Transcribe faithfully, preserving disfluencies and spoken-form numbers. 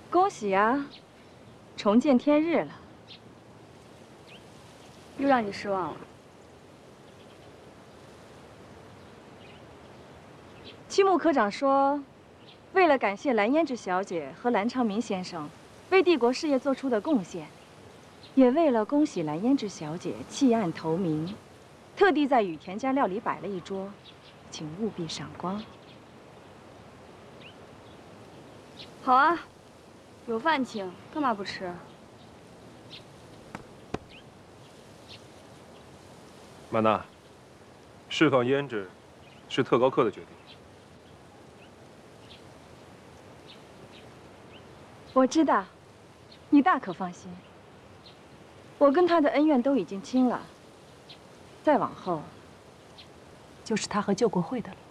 恭喜啊，重见天日了。 又让你失望了。 曲木科长说，为了感谢蓝胭脂小姐和蓝昌明先生为帝国事业做出的贡献，也为了恭喜蓝胭脂小姐弃暗投明，特地在羽田家料理摆了一桌，请务必赏光。 好啊，有饭请，干嘛不吃？ 曼娜，释放胭脂是特高课的决定。 我知道，你大可放心。我跟他的恩怨都已经清了，再往后，就是他和救国会的了。